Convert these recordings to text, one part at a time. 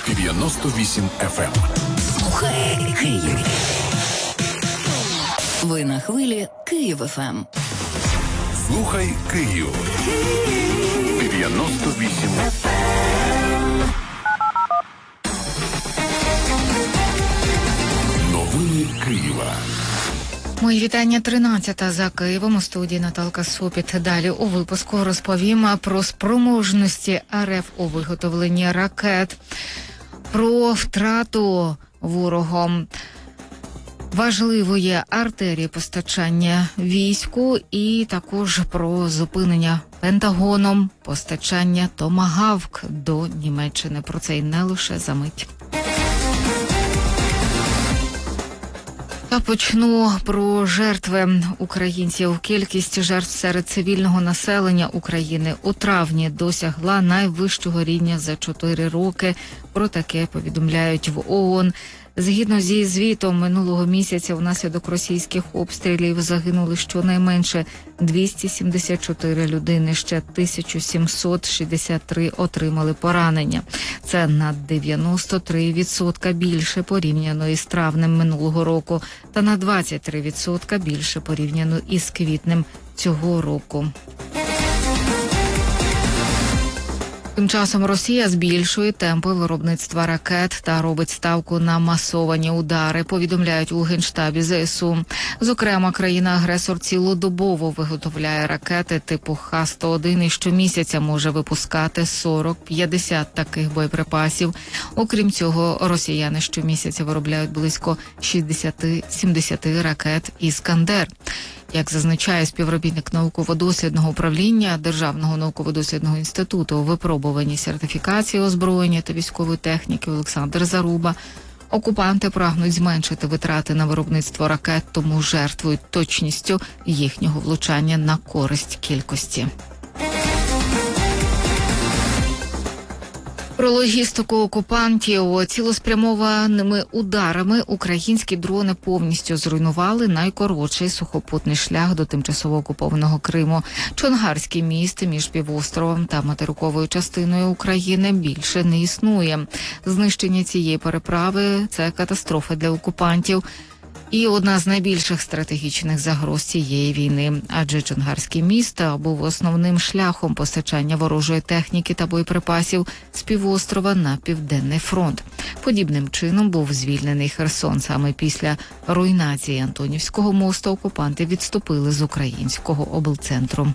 98 FM. Слухай Київ. Ви на хвилі Київ ФМ. Слухай Київ. 98 FM. Новини Києва. Мої вітання. 13-та за Києвом. У студії Наталка Сопіт. Далі у випуску розповім про спроможності РФ у виготовленні ракет, про втрату ворогом важливої артерії постачання війську і також про зупинення Пентагоном постачання «Томагавк» до Німеччини. Про це й не лише за мить. Та почну про жертви українців. Кількість жертв серед цивільного населення України у травні досягла найвищого рівня за 4 роки. Про таке повідомляють в ООН. Згідно зі звітом, минулого місяця внаслідок російських обстрілів загинули щонайменше 274 людини, ще 1763 отримали поранення. Це на 93% більше порівняно із травнем минулого року та на 23% більше порівняно із квітнем цього року. Тим часом Росія збільшує темпи виробництва ракет та робить ставку на масовані удари, повідомляють у Генштабі ЗСУ. Зокрема, країна-агресор цілодобово виготовляє ракети типу Х-101 і щомісяця може випускати 40-50 таких боєприпасів. Окрім цього, росіяни щомісяця виробляють близько 60-70 ракет «Іскандер». Як зазначає співробітник науково-дослідного управління Державного науково-дослідного інституту у випробуванні сертифікації озброєння та військової техніки Олександр Заруба, окупанти прагнуть зменшити витрати на виробництво ракет, тому жертвують точністю їхнього влучання на користь кількості. Про логістику окупантів. Цілеспрямованими ударами українські дрони повністю зруйнували найкоротший сухопутний шлях до тимчасово окупованого Криму. Чонгарський міст між півостровом та материковою частиною України більше не існує. Знищення цієї переправи – це катастрофа для окупантів. І одна з найбільших стратегічних загроз цієї війни, адже Чонгарський міст був основним шляхом постачання ворожої техніки та боєприпасів з півострова на Південний фронт. Подібним чином був звільнений Херсон. Саме після руйнації Антонівського мосту окупанти відступили з українського облцентру.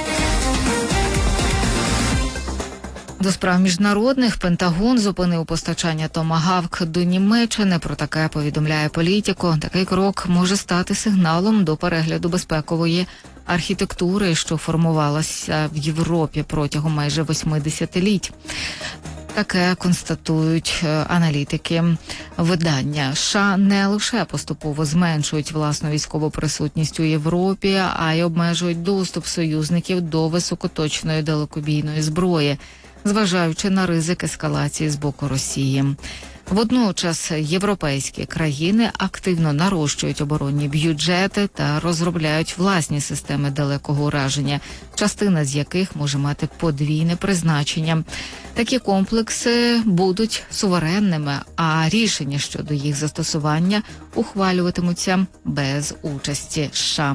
До справ міжнародних. Пентагон зупинив постачання «Томагавк» до Німеччини. Про таке повідомляє «Політіко». Такий крок може стати сигналом до перегляду безпекової архітектури, що формувалася в Європі протягом майже 8 десятиліть. Таке констатують аналітики видання. США не лише поступово зменшують власну військову присутність у Європі, а й обмежують доступ союзників до високоточної далекобійної зброї, зважаючи на ризик ескалації з боку Росії. Водночас європейські країни активно нарощують оборонні бюджети та розробляють власні системи далекого ураження, частина з яких може мати подвійне призначення. Такі комплекси будуть суверенними, а рішення щодо їх застосування ухвалюватимуться без участі США.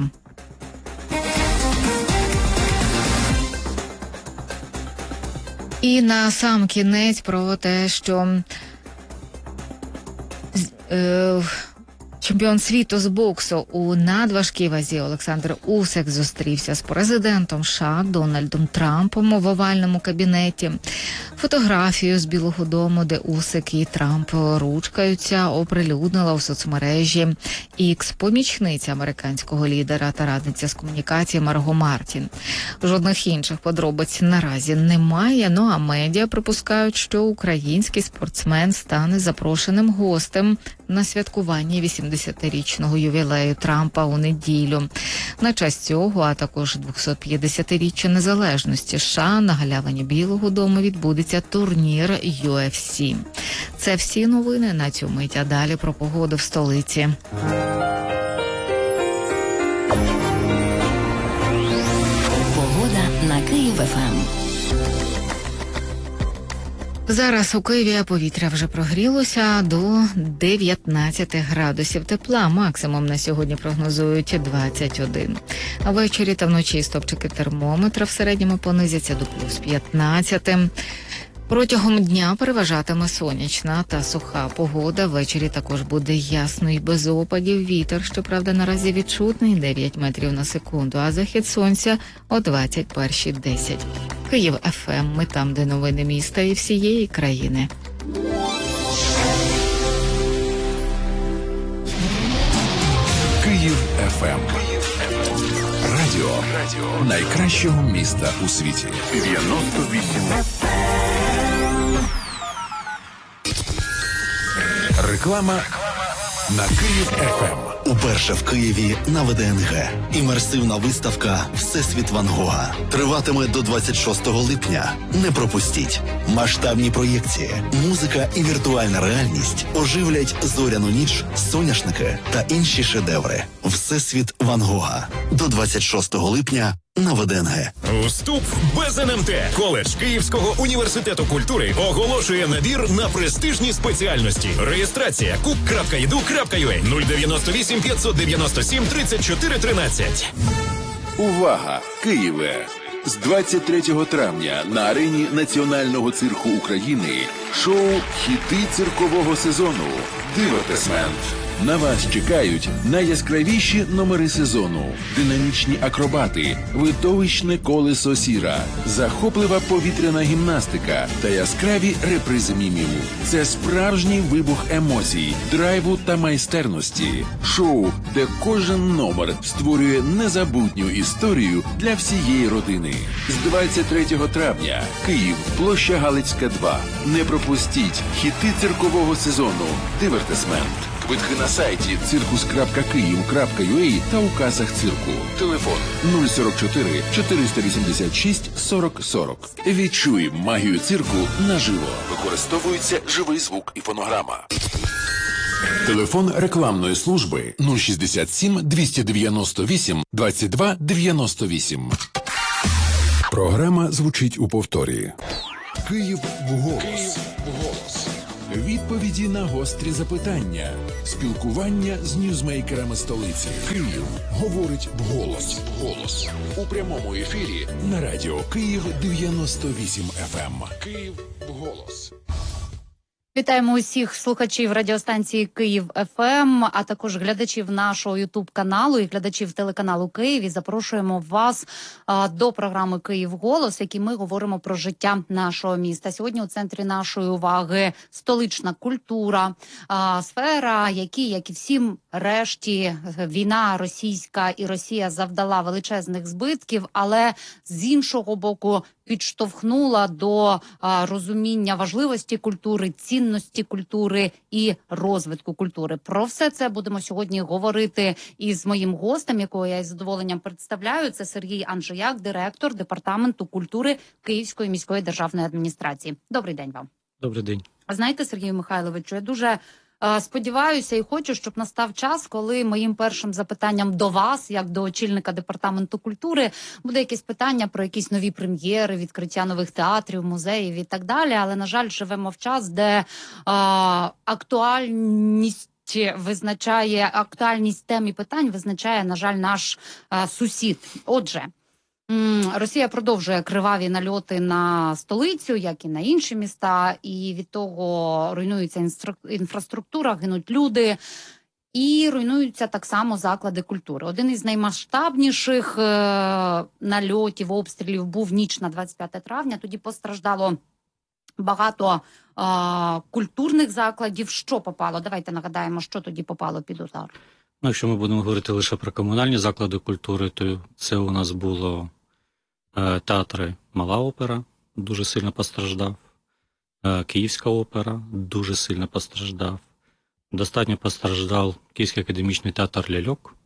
І на сам кінець про те, що чемпіон світу з боксу у надважкій вазі Олександр Усик зустрівся з президентом США Дональдом Трампом в овальному кабінеті. Фотографію з Білого дому, де Усик і Трамп ручкаються, оприлюднила у соцмережі X помічниця американського лідера та радниця з комунікації Марго Мартін. Жодних інших подробиць наразі немає, а медіа припускають, що український спортсмен стане запрошеним гостем на святкування 80-річного ювілею Трампа у неділю. На честь цього, а також 250-річчя незалежності США на галявині Білого дому відбудеться турнір UFC. Це всі новини на цю мить, а далі про погоду в столиці. Погода на Київ ФМ. Зараз у Києві повітря вже прогрілося до 19 градусів тепла. Максимум на сьогодні прогнозують 21. А ввечері та вночі стопчики термометра в середньому понизяться до плюс 15. Протягом дня переважатиме сонячна та суха погода. Ввечері також буде ясно і без опадів. Вітер, щоправда, наразі відчутний 9 метрів на секунду, а захід сонця о 21:10. Київ ФМ. Ми там, де новини міста і всієї країни. Київ ФМ. Радіо найкращого міста у світі. 98. Реклама на Київ ФМ. Уперше в Києві на ВДНГ. Імерсивна виставка «Всесвіт Ван Гога» триватиме до 26 липня. Не пропустіть. Масштабні проєкції, музика і віртуальна реальність оживлять зоряну ніч, соняшники та інші шедеври. «Всесвіт Ван Гога» до 26 липня на ВДНГ. Вступ без НМТ. Коледж Київського університету культури оголошує набір на престижні спеціальності. Реєстрація cook.edu.ua 098 597 34 13. Увага! Києве! З 23 травня на арені Національного цирку України шоу «Хіти циркового сезону» «Дивертисмент». На вас чекають найяскравіші номери сезону, динамічні акробати, видовищне колесо сіра, захоплива повітряна гімнастика та яскраві репризи мімів. Це справжній вибух емоцій, драйву та майстерності. Шоу, де кожен номер створює незабутню історію для всієї родини. З 23 травня. Київ, площа Галицька, 2. Не пропустіть хіти циркового сезону «Дивертисмент». Квитки на сайті circus.kyiv.ua та у касах цирку. Телефон 044 486 40 40. Відчуй магію цирку наживо. Використовується живий звук і фонограма. Телефон рекламної служби 067 298 22 98. Програма звучить у повторі. Київ вголос. Відповіді на гострі запитання. Спілкування з ньюзмейкерами столиці. Київ говорить вголос. У прямому ефірі на радіо Київ 98 FM. Київ вголос. Вітаємо усіх слухачів радіостанції Київ ФМ, а також глядачів нашого Ютуб-каналу і глядачів телеканалу Київ. І запрошуємо вас до програми «Київ голос», в якій ми говоримо про життя нашого міста. Сьогодні у центрі нашої уваги столична культура, сфера, якій, як і всім решті, війна російська і Росія завдала величезних збитків, але з іншого боку підштовхнула до розуміння важливості культури, цінності культури і розвитку культури. Про все це будемо сьогодні говорити із моїм гостем, якого я із задоволенням представляю. Це Сергій Анжеяк, директор Департаменту культури Київської міської державної адміністрації. Добрий день вам. Добрий день. Знаєте, Сергію Михайловичу, я дуже сподіваюся і хочу, щоб настав час, коли моїм першим запитанням до вас, як до очільника Департаменту культури, буде якесь питання про якісь нові прем'єри, відкриття нових театрів, музеїв і так далі. Але, на жаль, живемо в час, де актуальність тем і питань визначає, на жаль, наш сусід. Отже, Росія продовжує криваві нальоти на столицю, як і на інші міста, і від того руйнується інфраструктура, гинуть люди, і руйнуються так само заклади культури. Один із наймасштабніших нальотів, обстрілів був ніч на 25 травня. Тоді постраждало багато культурних закладів. Що попало? Давайте нагадаємо, що тоді попало під удар. Ну, якщо ми будемо говорити лише про комунальні заклади культури, то це у нас було театри «Мала опера», дуже сильно постраждав, Київська опера, дуже сильно постраждав, достатньо постраждав Київський академічний театр «Ляльок»,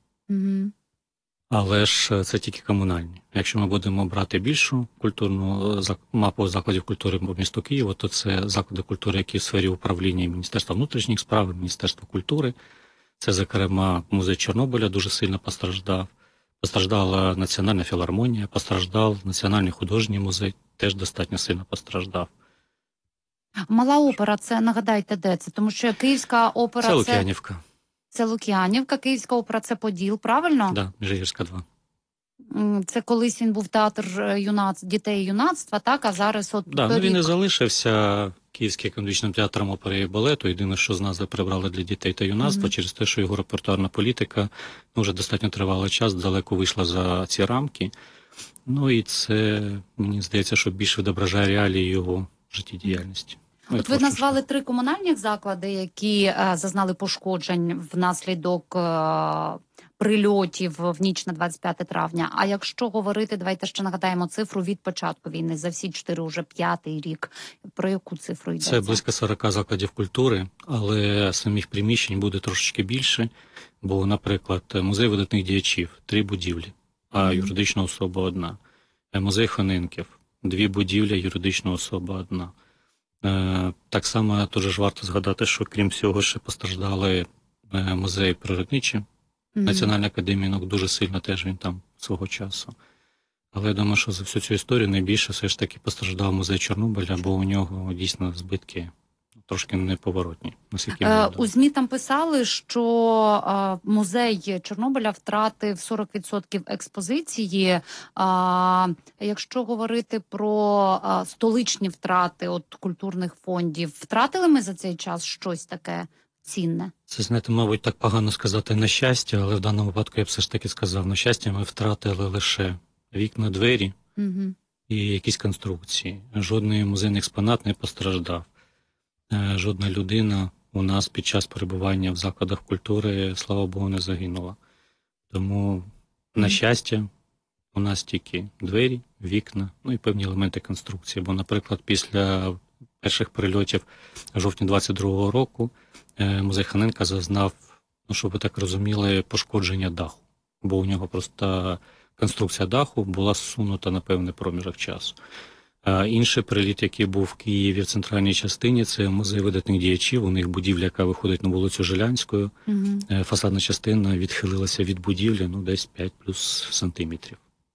але ж це тільки комунальні. Якщо ми будемо брати більшу культурну мапу закладів культури по місту Києва, то це заклади культури, які в сфері управління Міністерства внутрішніх справ, Міністерства культури. Це, зокрема, музей Чорнобиля дуже сильно постраждав. Постраждала Національна філармонія, постраждав Національний художній музей, теж достатньо сильно постраждав. Мала опера, це, нагадайте, де це? Тому що Київська опера Це Лук'янівка. Це Лук'янівка, Київська опера це Поділ, правильно? Да, Міжгірська 2. Це колись він був театр дітей і юнацтва, так? А зараз от Да, ну він і залишився Київським академічним театром опери і балету. Єдине, що з назви прибрали для дітей та юнацтва, через те, що його репертуарна політика вже достатньо тривалий час далеко вийшла за ці рамки. Ну і це, мені здається, що більше відображає реалії його життєдіяльності. От ви назвали 3 комунальних заклади, які зазнали пошкоджень внаслідок прильотів в ніч на 25 травня. А якщо говорити, давайте ще нагадаємо цифру від початку війни, за всі 4 уже 5-й рік. Про яку цифру йдеться? Це близько 40 закладів культури, але самих приміщень буде трошечки більше, бо, наприклад, музей видатних діячів – 3 будівлі, а юридична особа – 1. Музей Хоненків – 2 будівлі, юридична особа – 1. Так само теж варто згадати, що крім всього ще постраждали музей природничий, Національна академія наук, дуже сильно теж він там свого часу. Але я думаю, що за всю цю історію найбільше все ж таки постраждав музей Чорнобиля, бо у нього дійсно збитки трошки неповоротні. У ЗМІ там писали, що музей Чорнобиля втратив 40% експозиції. Якщо говорити про столичні втрати от культурних фондів, втратили ми за цей час щось таке цінне? Це, знаєте, мабуть, так погано сказати на щастя, але в даному випадку я б все ж таки сказав, на щастя ми втратили лише вікна, двері і якісь конструкції. Жодний музейний експонат не постраждав. Жодна людина у нас під час перебування в закладах культури, слава Богу, не загинула. Тому, на щастя, у нас тільки двері, вікна, ну і певні елементи конструкції. Бо, наприклад, після перших прильотів жовтня 22-го року музей Хоненка зазнав, ну, щоб ви так розуміли, пошкодження даху. Бо у нього просто конструкція даху була зсунута на певний проміжок часу. Інший приліт, який був в Києві в центральній частині, це музей видатних діячів. У них будівля, яка виходить на вулицю Жилянською. Фасадна частина відхилилася від будівлі, ну, десь 5 плюс сантиметрів.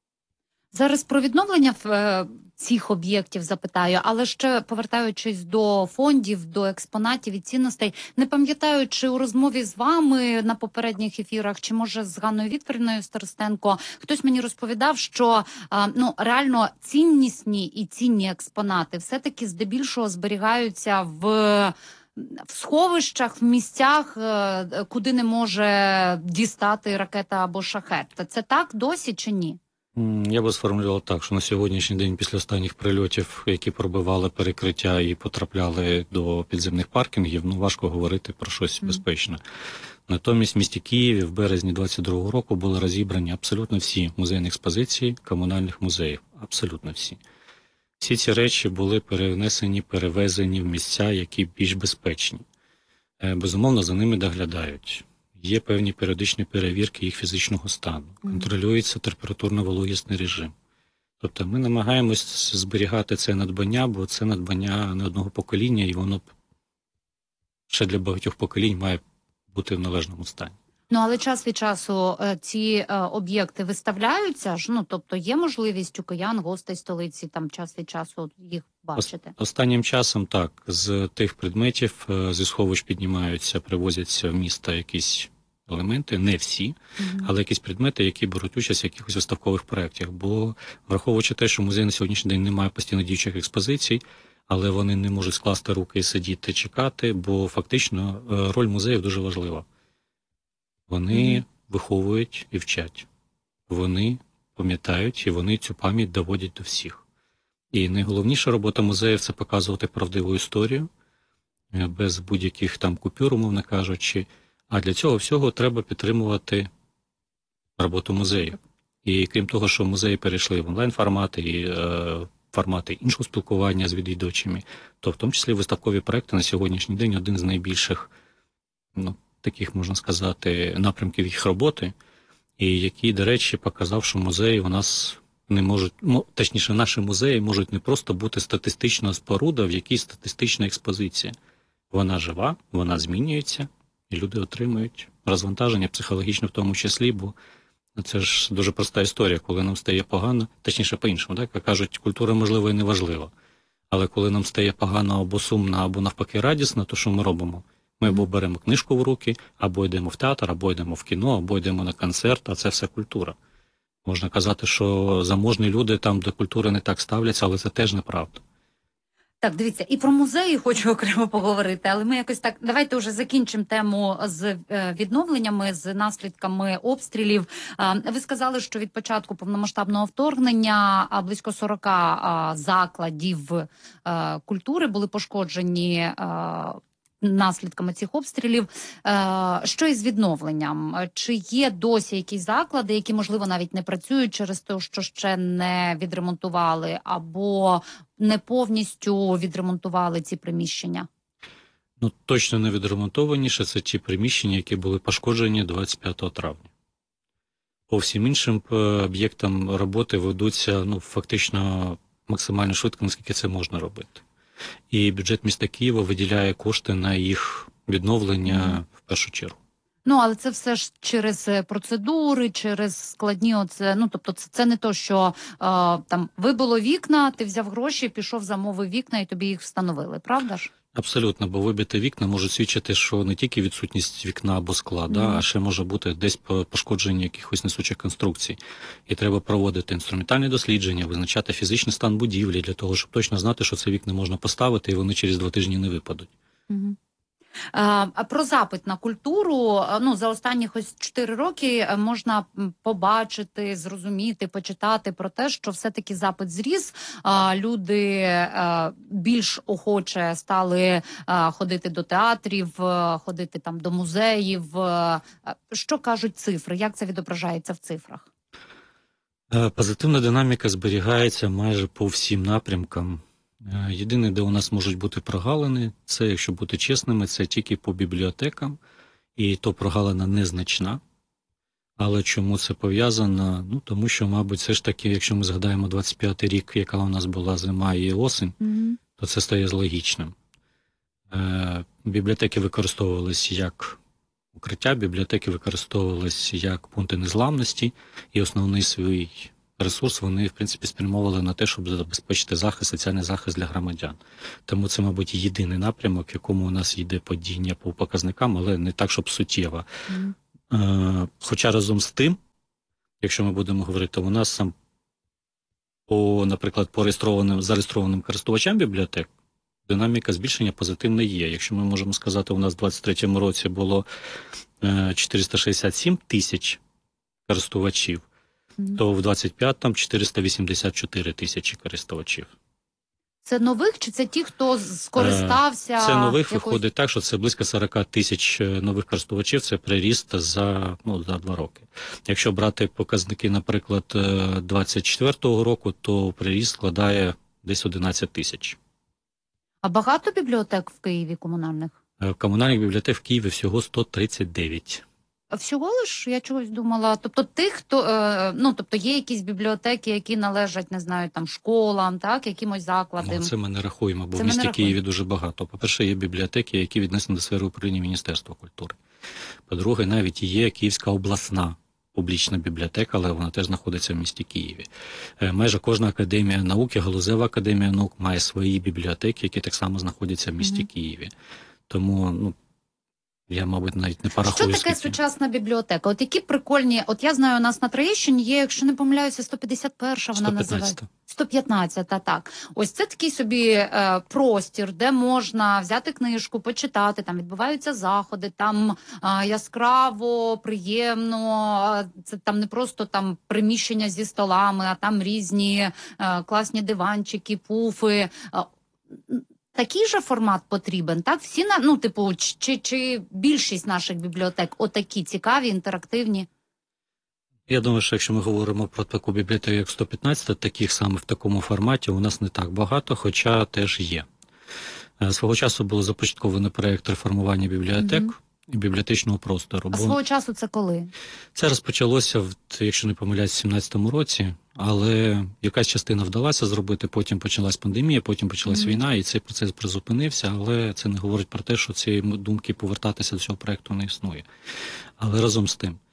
Зараз про відновлення цих об'єктів запитаю, але ще повертаючись до фондів, до експонатів і цінностей, не пам'ятаю, чи у розмові з вами на попередніх ефірах, чи може з Ганною Вікторівною Старостенко, хтось мені розповідав, що реально ціннісні і цінні експонати все-таки здебільшого зберігаються в сховищах, в місцях, куди не може дістати ракета або шахет. Це так досі чи ні? Я би сформулював так, що на сьогоднішній день після останніх прильотів, які пробивали перекриття і потрапляли до підземних паркінгів, ну, важко говорити про щось безпечне. Натомість в місті Києві в березні 22-го року були розібрані абсолютно всі музейні експозиції комунальних музеїв. Абсолютно всі. Всі ці речі були перенесені, перевезені в місця, які більш безпечні. Безумовно, за ними доглядають. Є певні періодичні перевірки їх фізичного стану. Контролюється температурно-вологісний режим. Тобто ми намагаємось зберігати це надбання, бо це надбання не одного покоління, і воно ще для багатьох поколінь має бути в належному стані. Ну, але час від часу ці об'єкти виставляються ж? Ну, тобто є можливість у киян, гостей столиці, там час від часу їх бачити? Останнім часом так. З тих предметів зі сховищ піднімаються, привозяться в місто якісь елементи, не всі, але якісь предмети, які беруть участь в якихось виставкових проєктах. Бо враховуючи те, що музей на сьогоднішній день не має постійно діючих експозицій, але вони не можуть скласти руки і сидіти, чекати, бо фактично роль музеїв дуже важлива. Вони виховують і вчать. Вони пам'ятають і вони цю пам'ять доводять до всіх. І найголовніша робота музеїв – це показувати правдиву історію, без будь-яких там купюр, умовно кажучи. А для цього всього треба підтримувати роботу музеїв. І крім того, що музеї перейшли в онлайн-формати і формати іншого спілкування з відвідувачами, то в тому числі виставкові проекти на сьогоднішній день один з найбільших, ну, таких, можна сказати, напрямків їх роботи, і який, до речі, показав, що музеї у нас не можуть, точніше, наші музеї можуть не просто бути статистична споруда, в якій статистична експозиція. Вона жива, вона змінюється, і люди отримують розвантаження психологічно в тому числі, бо це ж дуже проста історія, коли нам стає погано, точніше по-іншому, так? Як кажуть, культура, можливо, і не важлива. Але коли нам стає погано або сумно, або навпаки радісно, то що ми робимо? Ми або беремо книжку в руки, або йдемо в театр, або йдемо в кіно, або йдемо на концерт, а це все культура. Можна казати, що заможні люди там до культури не так ставляться, але це теж неправда. Так, дивіться, і про музеї хочу окремо поговорити, але ми якось так, давайте вже закінчимо тему з відновленнями, з наслідками обстрілів. Ви сказали, що від початку повномасштабного вторгнення близько 40 закладів культури були пошкоджені наслідками цих обстрілів. Що із відновленням? Чи є досі якісь заклади, які, можливо, навіть не працюють через те, що ще не відремонтували, або не повністю відремонтували ці приміщення? Ну, точно не відремонтованіше це ті приміщення, які були пошкоджені 25 травня. По всім іншим об'єктам роботи ведуться, фактично максимально швидко, наскільки це можна робити. І бюджет міста Києва виділяє кошти на їх відновлення в першу чергу. Але це все ж через процедури, через складні тобто це не то, що там вибило вікна, ти взяв гроші, пішов, замовив вікна і тобі їх встановили, правда ж? Абсолютно, бо вибиті вікна можуть свідчити, що не тільки відсутність вікна або скла, а ще може бути десь пошкодження якихось несучих конструкцій. І треба проводити інструментальні дослідження, визначати фізичний стан будівлі для того, щоб точно знати, що ці вікна можна поставити і вони через 2 тижні не випадуть. Про запит на культуру, за останні 4 роки можна побачити, зрозуміти, почитати про те, що все-таки запит зріс, люди більш охоче стали ходити до театрів, ходити там до музеїв. Що кажуть цифри? Як це відображається в цифрах? Позитивна динаміка зберігається майже по всім напрямкам. Єдине, де у нас можуть бути прогалини, це, якщо бути чесними, це тільки по бібліотекам, і то прогалина незначна. Але чому це пов'язано? Тому що, мабуть, все ж таки, якщо ми згадаємо 25-й рік, яка у нас була зима і осінь, то це стає логічним. Бібліотеки використовувалися як укриття, бібліотеки використовувалися як пункти незламності, і основний свій ресурс вони, в принципі, спрямовували на те, щоб забезпечити захист, соціальний захист для громадян. Тому це, мабуть, єдиний напрямок, в якому у нас йде падіння по показникам, але не так, щоб суттєво. Хоча разом з тим, якщо ми будемо говорити, у нас сам, наприклад, по зареєстрованим користувачам бібліотек, динаміка збільшення позитивна є. Якщо ми можемо сказати, у нас в 2023 році було 467 тисяч користувачів, то в 25-му 484 тисячі користувачів. Це нових чи це ті, хто скористався? Це нових виходить так, що це близько 40 тисяч нових користувачів, це приріст за 2 роки. Якщо брати показники, наприклад, 24-го року, то приріст складає десь 11 тисяч. А багато бібліотек в Києві комунальних? Комунальних бібліотек в Києві всього 139. Всього лиш, я чогось думала, тобто тих, хто, тобто є якісь бібліотеки, які належать, не знаю, там школам, так, якимось закладам. Це ми не рахуємо, бо в місті Києві дуже багато. По-перше, є бібліотеки, які віднесені до сфери управління Міністерства культури. По-друге, навіть є Київська обласна публічна бібліотека, але вона теж знаходиться в місті Києві. Майже кожна академія наук, галузева академія наук має свої бібліотеки, які так само знаходяться в місті Києві. Тому, я, мабуть, навіть не порахую. Що таке сучасна бібліотека? От які прикольні, я знаю, у нас на Троєщині є, якщо не помиляюся, 151-ша вона називається. 115-та, так. Ось це такий собі простір, де можна взяти книжку, почитати, там відбуваються заходи, там яскраво, приємно, це там не просто там приміщення зі столами, а там різні класні диванчики, пуфи. Такий же формат потрібен, так? Всі, чи більшість наших бібліотек отакі цікаві, інтерактивні? Я думаю, що якщо ми говоримо про таку бібліотеку, як 115, таких саме в такому форматі у нас не так багато, хоча теж є. Свого часу було започатковано проєкт реформування бібліотек і бібліотечного простору. А свого часу це коли? Це розпочалося, якщо не помиляюсь, в 17-му році, але якась частина вдалася зробити, потім почалась пандемія, потім почалась війна, і цей процес призупинився, але це не говорить про те, що цієї думки повертатися до цього проєкту не існує. Але разом з тим,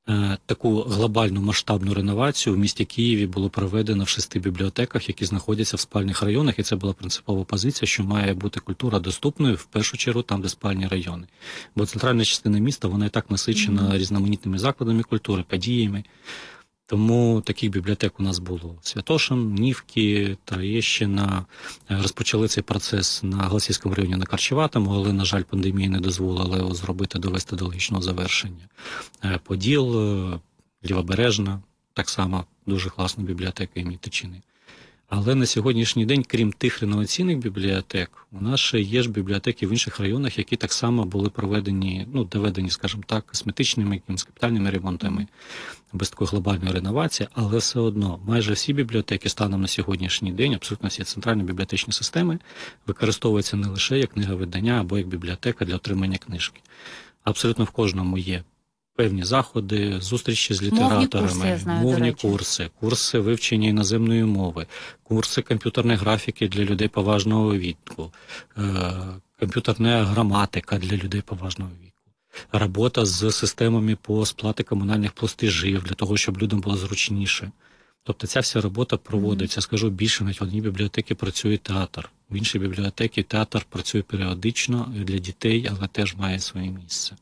Таку глобальну масштабну реновацію в місті Києві було проведено в 6 бібліотеках, які знаходяться в спальних районах, і це була принципова позиція, що має бути культура доступною в першу чергу там, де спальні райони. Бо центральна частина міста, вона і так насичена різноманітними закладами культури, подіями. Тому таких бібліотек у нас було Святошин, Нівки, Троєщина. Розпочали цей процес на Голосіївському районі на Карчеватому, але, на жаль, пандемія не дозволила його зробити, довести до логічного завершення. Поділ, Лівобережна, так само дуже класна бібліотека імені Тичини. Але на сьогоднішній день, крім тих реноваційних бібліотек, у нас ще є ж бібліотеки в інших районах, які так само були проведені, доведені, скажімо так, косметичними, якимись капітальними ремонтами, без такої глобальної реновації, але все одно майже всі бібліотеки станом на сьогоднішній день, абсолютно всі центральні бібліотечні системи, використовуються не лише як книговидання або як бібліотека для отримання книжки. Абсолютно в кожному є певні заходи, зустрічі з літераторами, мовні курси, курси вивчення іноземної мови, курси комп'ютерної графіки для людей поважного віку, комп'ютерна граматика для людей поважного віку, робота з системами по сплаті комунальних платежів для того, щоб людям було зручніше. Тобто ця вся робота проводиться. Скажу більше, навіть в одній бібліотеці працює театр, в іншій бібліотеці театр працює періодично для дітей, але теж має своє місце.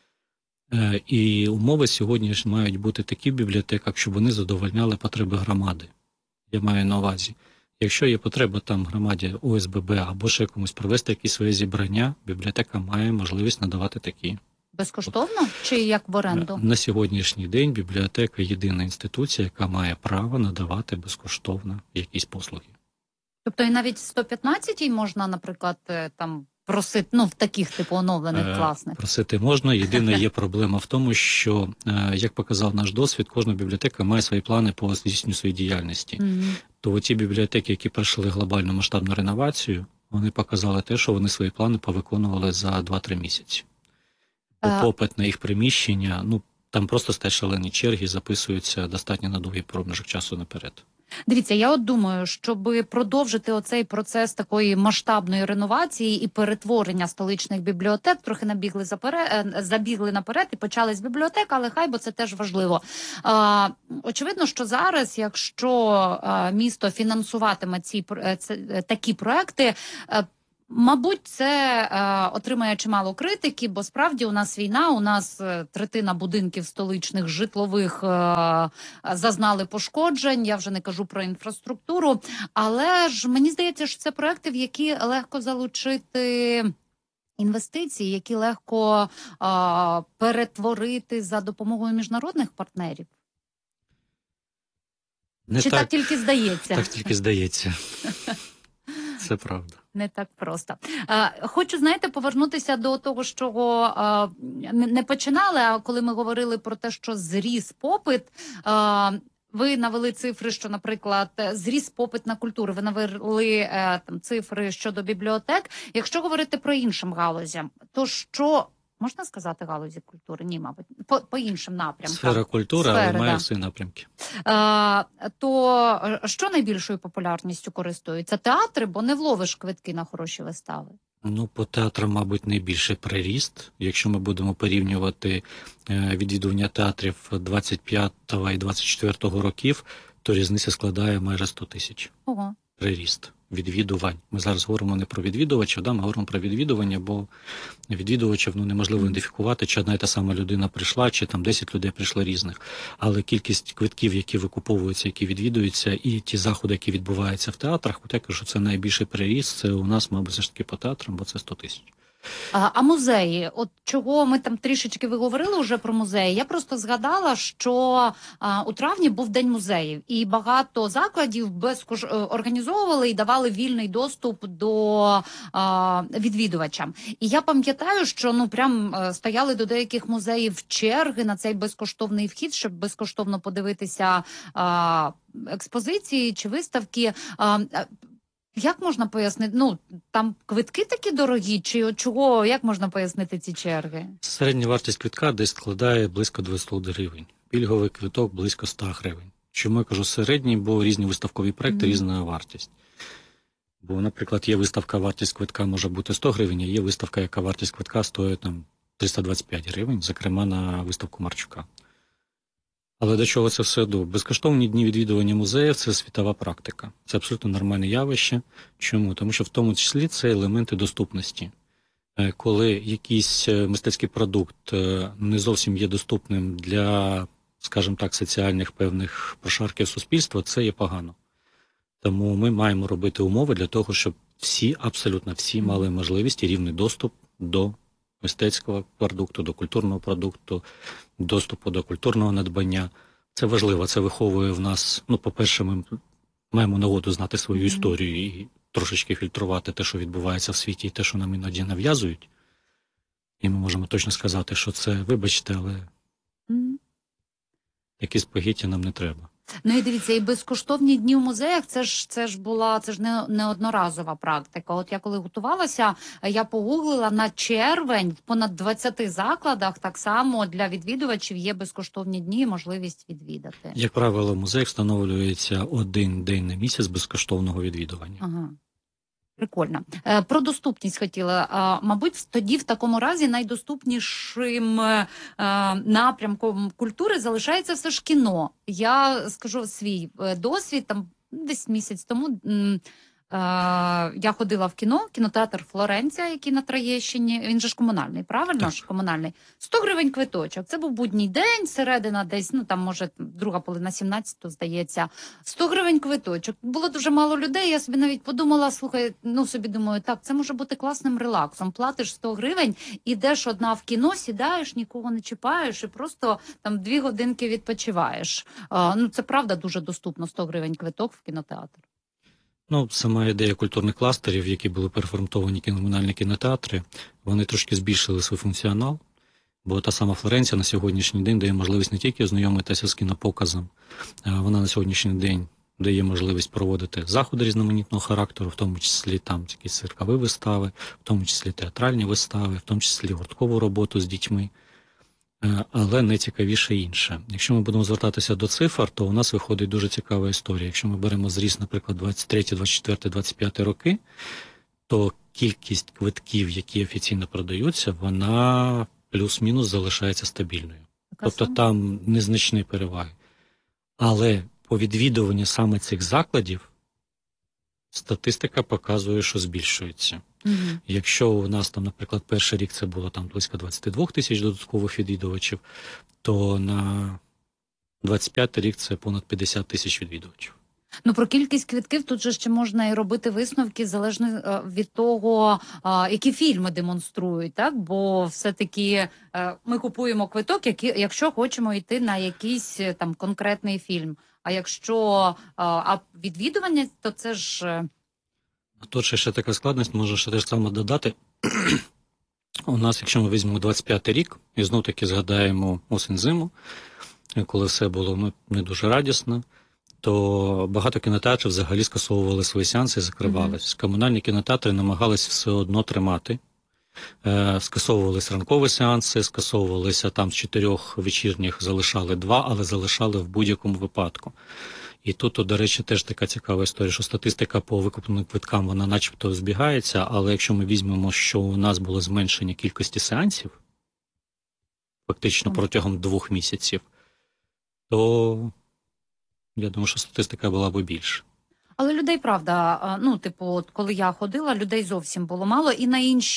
І умови сьогодні ж мають бути такі в бібліотеках, щоб вони задовольняли потреби громади. Я маю на увазі, якщо є потреба там в громаді ОСББ або ще комусь провести якісь своє зібрання, бібліотека має можливість надавати такі. Безкоштовно чи як в оренду? На сьогоднішній день бібліотека – єдина інституція, яка має право надавати безкоштовно якісь послуги. Тобто і навіть 115-й можна, наприклад, там просити, в таких типу оновлених класних? Просити можна. Єдина є проблема в тому, що, як показав наш досвід, кожна бібліотека має свої плани по здійсненню своєї діяльності. То ті бібліотеки, які пройшли глобальну масштабну реновацію, вони показали те, що вони свої плани повиконували за 2-3 місяці. Попит на їх приміщення, там просто стоять шалені черги, записуються достатньо на довгий проміжок часу наперед. Дивіться, я от думаю, щоб продовжити оцей процес такої масштабної реновації і перетворення столичних бібліотек, трохи забігли наперед і почали з бібліотек, але хай, бо це теж важливо. Очевидно, що зараз, якщо місто фінансуватиме такі проекти, мабуть, це отримає чимало критики, бо справді у нас війна, у нас третина будинків столичних житлових зазнали пошкоджень, я вже не кажу про інфраструктуру, але ж мені здається, що це проекти, в які легко залучити інвестиції, які легко перетворити за допомогою міжнародних партнерів. Чи так тільки здається? Так тільки здається. Це правда. Не так просто. Хочу, повернутися до того, з чого не починали, а коли ми говорили про те, що зріс попит, ви навели цифри, що, наприклад, зріс попит на культуру, ви навели цифри щодо бібліотек. Якщо говорити про іншим галузям, то що... Можна сказати галузі культури? Ні, мабуть. По іншим напрямкам. Сфера культури, але має всі напрямки. То що найбільшою популярністю користуються? Театри, бо не вловиш квитки на хороші вистави. По театрам, мабуть, найбільший приріст. Якщо ми будемо порівнювати відвідування театрів 25-го і 24-го років, то різниця складає майже 100 тисяч. Ого. Приріст відвідувань. Ми зараз говоримо не про відвідувачів, ми говоримо про відвідування, бо відвідувачів неможливо ідентифікувати, чи одна і та сама людина прийшла, чи там 10 людей прийшли різних. Але кількість квитків, які викуповуються, які відвідуються, і ті заходи, які відбуваються в театрах, я кажу, що це найбільший приріст, це у нас, мабуть, все ж таки по театрам, бо це 100 тисяч. А музеї, от чого ми там трішечки ви говорили вже про музеї, я просто згадала, що у травні був День музеїв, і багато закладів організовували і давали вільний доступ до відвідувачам. І я пам'ятаю, що прям стояли до деяких музеїв черги на цей безкоштовний вхід, щоб безкоштовно подивитися експозиції чи виставки. Як можна пояснити? Там квитки такі дорогі, чи чого, як можна пояснити ці черги? Середня вартість квитка десь складає близько 200 гривень. Пільговий квиток близько 100 гривень. Чому я кажу середній, бо різні виставкові проекти, різна вартість. Бо, наприклад, є виставка, вартість квитка може бути 100 гривень, а є виставка, яка вартість квитка стоїть 325 гривень, зокрема на виставку Марчука. Але до чого це все йду? Безкоштовні дні відвідування музеїв – це світова практика. Це абсолютно нормальне явище. Чому? Тому що в тому числі це елементи доступності. Коли якийсь мистецький продукт не зовсім є доступним для, скажімо так, соціальних певних прошарків суспільства, це є погано. Тому ми маємо робити умови для того, щоб всі, абсолютно всі, мали можливість і рівний доступ до мистецького продукту, до культурного продукту, доступу до культурного надбання. Це важливо, це виховує в нас, ну, по-перше, ми маємо нагоду знати свою історію і трошечки фільтрувати те, що відбувається в світі, і те, що нам іноді нав'язують. І ми можемо точно сказати, що це, вибачте, але такі спагіття нам не треба. Ну і дивіться, і безкоштовні дні в музеях, це ж не одноразова практика. От я коли готувалася, я погуглила, на червень в понад 20 закладах так само для відвідувачів є безкоштовні дні і можливість відвідати. Як правило, в музеях встановлюється один день на місяць безкоштовного відвідування. Ага. Прикольно. Про доступність хотіла. Мабуть, тоді в такому разі найдоступнішим напрямком культури залишається все ж кіно. Я скажу свій досвід, там десь місяць тому я ходила в кінотеатр «Флоренція», який на Троєщині, він же ж комунальний, правильно? Так. Ж комунальний. 100 гривень квиточок. Це був будній день, середина десь, ну там може друга половина 17-го, здається. 100 гривень квиточок. Було дуже мало людей, я собі навіть подумала, слухай, ну собі думаю, так, це може бути класним релаксом. Платиш 100 гривень, ідеш одна в кіно, сідаєш, нікого не чіпаєш і просто там 2 годинки відпочиваєш. Ну це правда дуже доступно, 100 гривень квиток в кінотеатр. Ну, сама ідея культурних кластерів, які були переформатовані комунальні кінотеатри, вони трошки збільшили свій функціонал, бо та сама Флоренція на сьогоднішній день дає можливість не тільки ознайомитися з кінопоказом, вона на сьогоднішній день дає можливість проводити заходи різноманітного характеру, в тому числі там якісь циркові вистави, в тому числі театральні вистави, в тому числі гурткову роботу з дітьми. Але найцікавіше інше. Якщо ми будемо звертатися до цифр, то у нас виходить дуже цікава історія. Якщо ми беремо зріст, наприклад, 23, 24, 25 роки, то кількість квитків, які офіційно продаються, вона плюс-мінус залишається стабільною. Тобто там незначні переваги. Але по відвідуванню саме цих закладів статистика показує, що збільшується. Якщо у нас там, наприклад, перший рік це було там близько 22 тисяч додаткових відвідувачів, то на 25-й рік це понад 50 тисяч відвідувачів. Ну, про кількість квитків тут же ще можна і робити висновки залежно від того, які фільми демонструють, так? Бо все-таки ми купуємо квиток, якщо хочемо йти на якийсь там конкретний фільм. А якщо відвідування, то це ж... Тут ще така складність, можна ще теж саме додати. У нас, якщо ми візьмемо 25-й рік, і знов-таки згадаємо осінь-зиму, коли все було не дуже радісно, то багато кінотеатрів взагалі скасовували свої сеанси і закривались. Комунальні кінотеатри намагались все одно тримати. Скасовувалися ранкові сеанси, скасовувалися там з 4 вечірніх, залишали 2, але залишали в будь-якому випадку. І тут, до речі, теж така цікава історія, що статистика по викупленим квиткам, вона начебто збігається, але якщо ми візьмемо, що у нас було зменшення кількості сеансів, фактично протягом 2 місяців, то я думаю, що статистика була б більше. Але людей, правда, ну, типу, от коли я ходила, людей зовсім було мало. І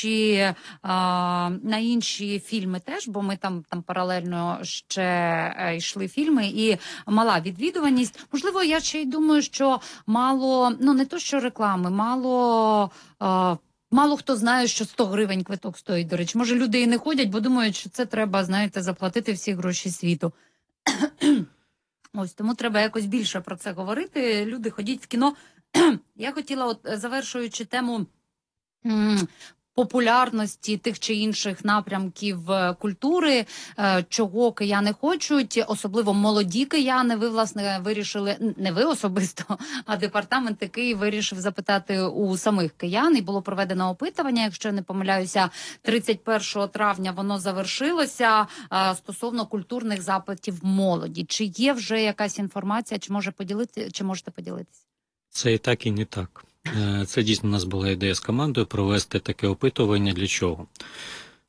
на інші фільми теж, бо ми там паралельно ще йшли фільми, і мала відвідуваність. Можливо, я ще й думаю, що мало, ну, не то, що реклами, мало хто знає, що 100 гривень квиток стоїть, до речі. Може, люди і не ходять, бо думають, що це треба, знаєте, заплатити всі гроші світу. Ось, тому треба якось більше про це говорити. Люди, ходіть в кіно. Я хотіла, от завершуючи тему популярності тих чи інших напрямків культури, чого кияни хочуть, особливо молоді кияни. Ви, власне, вирішили, не ви особисто, а департамент Київ вирішив запитати у самих киян, і було проведено опитування, якщо я не помиляюся, 31 травня воно завершилося, стосовно культурних запитів молоді. Чи є вже якась інформація, чи можете поділитися? Це і так, і не так. Це дійсно у нас була ідея з командою провести таке опитування. Для чого?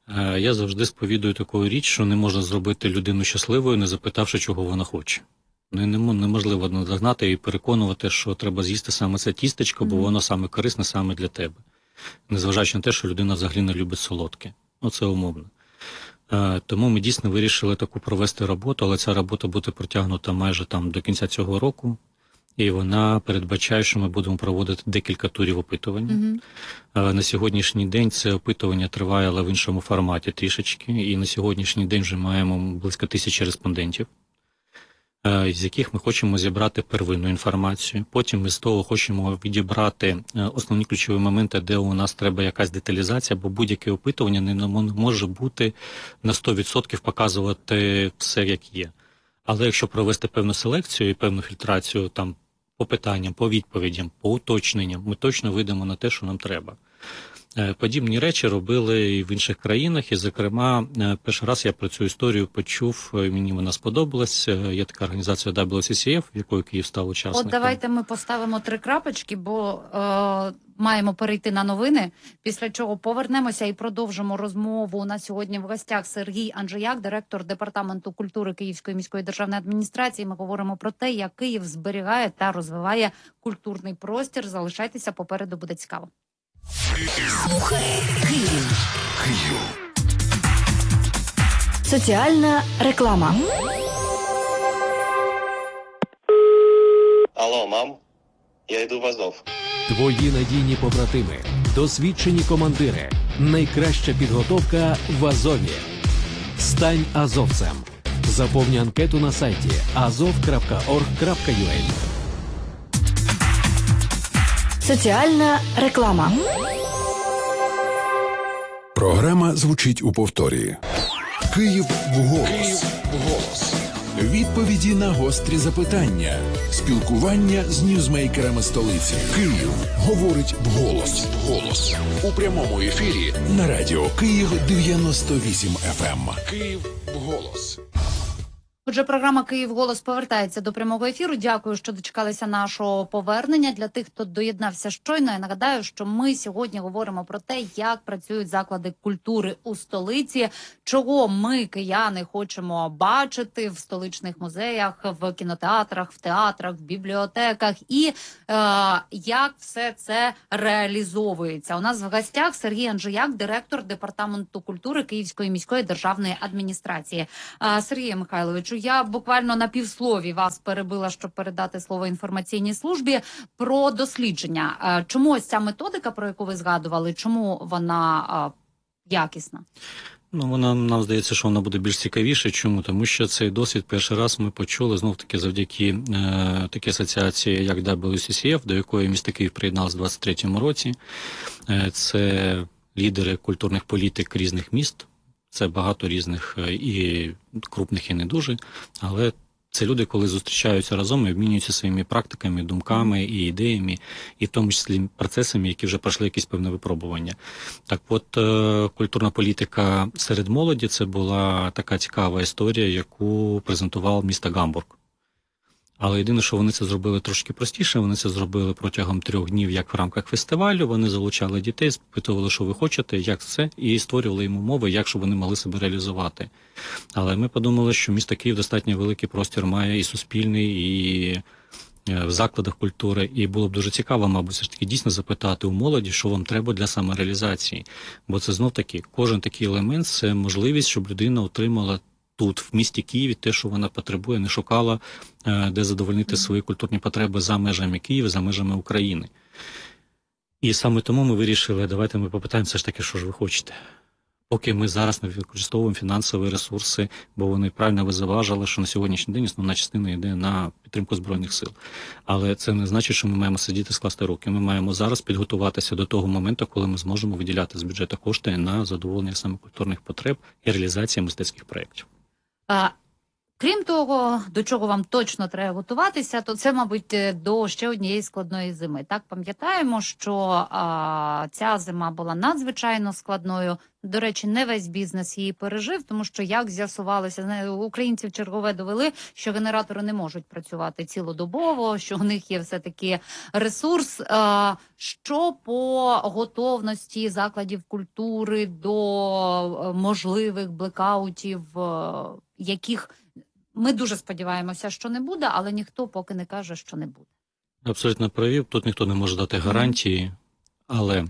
Я завжди сповідую таку річ, що не можна зробити людину щасливою, не запитавши, чого вона хоче. Неможливо нагнати і переконувати, що треба з'їсти саме це тістечко, бо воно саме корисне саме для тебе. Незважаючи на те, що людина взагалі не любить солодке. Це умовно. Тому ми дійсно вирішили таку провести роботу, але ця робота буде протягнута майже до кінця цього року. І вона передбачає, що ми будемо проводити декілька турів опитування. На сьогоднішній день це опитування триває, але в іншому форматі трішечки. І на сьогоднішній день вже маємо близько 1000 респондентів, з яких ми хочемо зібрати первинну інформацію. Потім ми з того хочемо відібрати основні ключові моменти, де у нас треба якась деталізація, бо будь-яке опитування не може бути на 100% показувати все, як є. Але якщо провести певну селекцію і певну фільтрацію по питанням, по відповідям, по уточненням, ми точно вийдемо на те, що нам треба. Подібні речі робили і в інших країнах, і, зокрема, перший раз я про цю історію почув, мені вона сподобалась. Є така організація WCCF, в якої Київ став учасником. От давайте ми поставимо 3 крапочки, бо маємо перейти на новини, після чого повернемося і продовжимо розмову. У нас сьогодні в гостях Сергій Анджеяк, директор Департаменту культури Київської міської державної адміністрації. Ми говоримо про те, як Київ зберігає та розвиває культурний простір. Залишайтеся, попереду буде цікаво. Слухай Київ. Соціальна реклама. Алло, мам, я йду в Азов. Твої надійні побратими, досвідчені командири, найкраща підготовка в Азові. Стань азовцем. Заповни анкету на сайті azov.org.ua. Соціальна реклама. Програма звучить у повторі. Київ вголос. Відповіді на гострі запитання. Спілкування з ньюзмейкерами столиці. Київ говорить вголос. У прямому ефірі на радіо Київ 98 FM. Київ вголос. Отже, програма «Київ голос» повертається до прямого ефіру. Дякую, що дочекалися нашого повернення. Для тих, хто доєднався щойно, я нагадаю, що ми сьогодні говоримо про те, як працюють заклади культури у столиці, чого ми, кияни, хочемо бачити в столичних музеях, в кінотеатрах, в театрах, в бібліотеках і як все це реалізовується. У нас в гостях Сергій Анджеяк, директор Департаменту культури Київської міської державної адміністрації. Сергію Михайловичу, я буквально на півслові вас перебила, щоб передати слово інформаційній службі, про дослідження. Чому ось ця методика, про яку ви згадували, чому вона якісна? Вона, нам здається, що вона буде більш цікавіше. Чому? Тому що цей досвід перший раз ми почули, знов-таки, завдяки такій асоціації, як WCCF, до якої місто Київ приєдналося в 2023 році. Це лідери культурних політик різних міст. Це багато різних і крупних, і не дуже, але це люди, коли зустрічаються разом і обмінюються своїми практиками, думками і ідеями, і в тому числі процесами, які вже пройшли якісь певне випробування. Так от, культурна політика серед молоді – це була така цікава історія, яку презентував місто Гамбург. Але єдине, що вони це зробили трошки простіше, вони це зробили протягом 3 днів, як в рамках фестивалю, вони залучали дітей, спитували, що ви хочете, як це, і створювали їм умови, як щоб вони могли себе реалізувати. Але ми подумали, що місто Київ достатньо великий простір має і суспільний, і в закладах культури, і було б дуже цікаво, мабуть, все ж таки дійсно запитати у молоді, що вам треба для самореалізації. Бо це знов-таки, кожен такий елемент – це можливість, щоб людина отримала тут, в місті Києві, те, що вона потребує, не шукала, де задовольнити свої культурні потреби за межами Києва, за межами України. І саме тому ми вирішили, давайте ми попитаємо все ж таки, що ж ви хочете. Поки ми зараз не використовуємо фінансові ресурси, бо вони правильно ви заважали, що на сьогоднішній день основна частина йде на підтримку Збройних сил. Але це не значить, що ми маємо сидіти, скласти руки. Ми маємо зараз підготуватися до того моменту, коли ми зможемо виділяти з бюджету кошти на задоволення саме культурних потреб і реалізацію мистецьких проєктів. Крім того, до чого вам точно треба готуватися, то це, мабуть, до ще однієї складної зими. Так, пам'ятаємо, що ця зима була надзвичайно складною. До речі, не весь бізнес її пережив, тому що, як з'ясувалося, українці в чергове довели, що генератори не можуть працювати цілодобово, що у них є все-таки ресурс. Що по готовності закладів культури до можливих блекаутів, яких ми дуже сподіваємося, що не буде, але ніхто поки не каже, що не буде. Абсолютно праві. Тут ніхто не може дати гарантії, але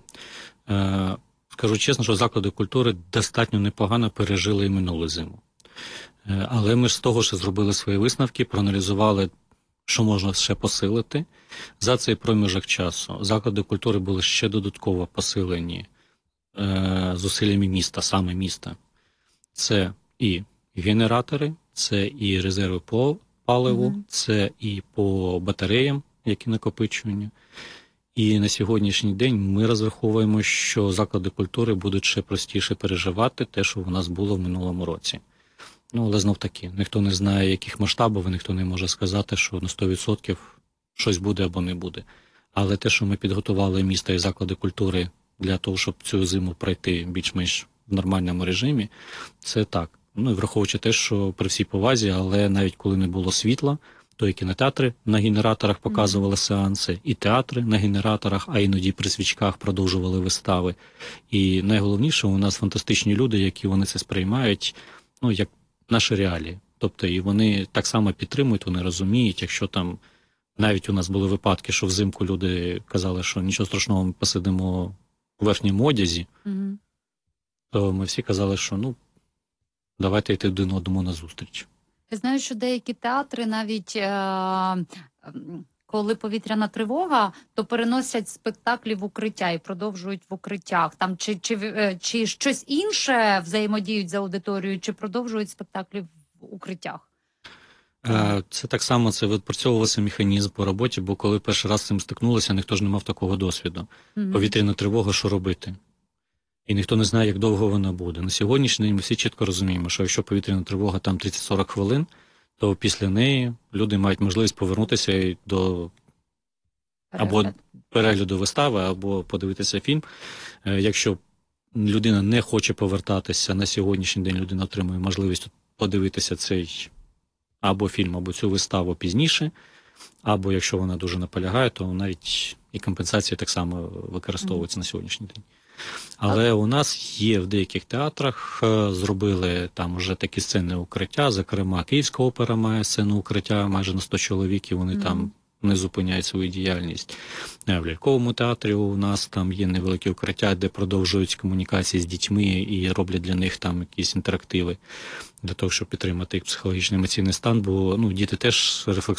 скажу чесно, що заклади культури достатньо непогано пережили і минулу зиму. Але ми ж з того, що зробили свої висновки, проаналізували, що можна ще посилити. За цей проміжок часу заклади культури були ще додатково посилені зусиллями міста, саме міста. Це і генератори, це і резерви по паливу, це і по батареям, які накопичування. І на сьогоднішній день ми розраховуємо, що заклади культури будуть ще простіше переживати те, що у нас було в минулому році. Ну, але знов-таки, ніхто не знає, яких масштабів, ніхто не може сказати, що на 100% щось буде або не буде. Але те, що ми підготували місто і заклади культури для того, щоб цю зиму пройти більш-менш в нормальному режимі, це так. Ну, і враховуючи те, що при всій повазі, але навіть коли не було світла, то і кінотеатри на генераторах показували сеанси, і театри на генераторах, а іноді при свічках продовжували вистави. І найголовніше, у нас фантастичні люди, які вони це сприймають, ну, як наші реалії. Тобто, і вони так само підтримують, вони розуміють, якщо там навіть у нас були випадки, що взимку люди казали, що нічого страшного, ми посидимо у верхньому одязі, то ми всі казали, що, ну, давайте йти один одному на зустріч. Я знаю, що деякі театри навіть, коли повітряна тривога, то переносять спектаклі в укриття і продовжують в укриттях. Там чи щось інше взаємодіють з аудиторією, чи продовжують спектаклі в укриттях? Це так само, це відпрацьовувався механізм по роботі, бо коли перший раз з цим стикнулися, ніхто ж не мав такого досвіду. Повітряна тривога, що робити? І ніхто не знає, як довго вона буде. На сьогоднішній день ми всі чітко розуміємо, що якщо повітряна тривога там 30-40 хвилин, то після неї люди мають можливість повернутися до або перегляду вистави, або подивитися фільм. Якщо людина не хоче повертатися, на сьогоднішній день людина отримує можливість подивитися цей або фільм, або цю виставу пізніше, або якщо вона дуже наполягає, то навіть і компенсація так само використовується на сьогоднішній день. Але у нас є в деяких театрах, зробили там вже такі сцени укриття, зокрема Київська опера має сцену укриття майже на 100 чоловік, і вони там не зупиняють свою діяльність. В Ляльковому театрі у нас там є невеликі укриття, де продовжують комунікації з дітьми і роблять для них там якісь інтерактиви, для того, щоб підтримати їх психологічний емоційний стан, бо ну, діти теж рефлексують